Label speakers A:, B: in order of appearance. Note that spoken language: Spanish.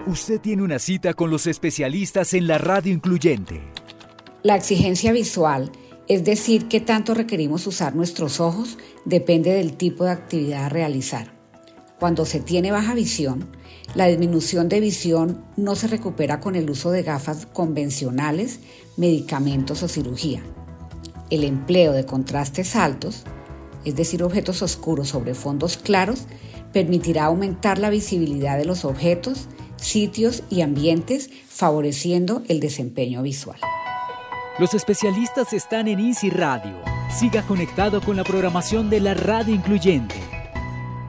A: Usted tiene una cita con los especialistas en la radio incluyente.
B: La exigencia visual, es decir, qué tanto requerimos usar nuestros ojos, depende del tipo de actividad a realizar. Cuando se tiene baja visión, la disminución de visión no se recupera con el uso de gafas convencionales, medicamentos o cirugía. El empleo de contrastes altos, es decir, objetos oscuros sobre fondos claros, permitirá aumentar la visibilidad de los objetos, sitios y ambientes, favoreciendo el desempeño visual.
A: Los especialistas están en INSI Radio. Siga conectado con la programación de la radio incluyente.